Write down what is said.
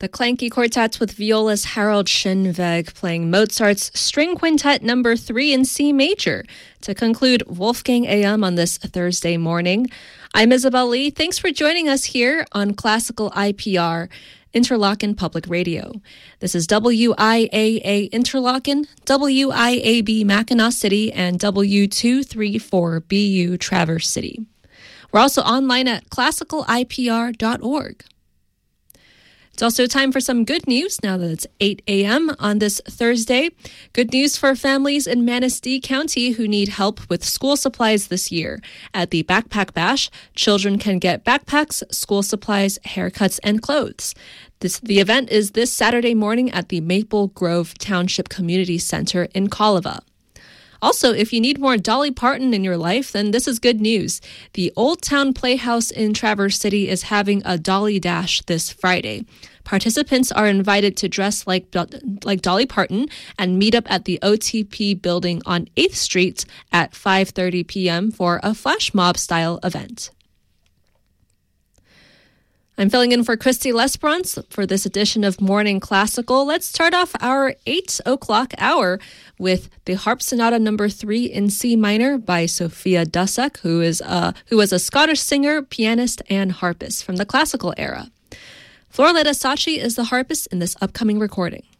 The Clanky Quartet with violist Harold Schinweg playing Mozart's String Quintet No. 3 in C major to conclude Wolfgang AM on this Thursday morning. I'm Isabel Lee. Thanks for joining us here on Classical IPR, Interlochen Public Radio. This is WIAA Interlochen, WIAB Mackinac City, and W234BU Traverse City. We're also online at classicalipr.org. It's also time for some good news now that it's 8 a.m. on this Thursday. Good news for families in Manistee County who need help with school supplies this year. At the Backpack Bash, children can get backpacks, school supplies, haircuts, and clothes. The event is this Saturday morning at the Maple Grove Township Community Center in Kaleva. Also, if you need more Dolly Parton in your life, then this is good news. The Old Town Playhouse in Traverse City is having a Dolly Dash this Friday. Participants are invited to dress like Dolly Parton and meet up at the OTP building on 8th Street at 5:30 p.m. for a flash mob-style event. I'm filling in for Christy Lesperance for this edition of Morning Classical. Let's start off our 8 o'clock hour with the Harp Sonata No. 3 in C minor by Sophia Dussek, who was a Scottish singer, pianist, and harpist from the classical era. Florletta Sachi is the harpist in this upcoming recording.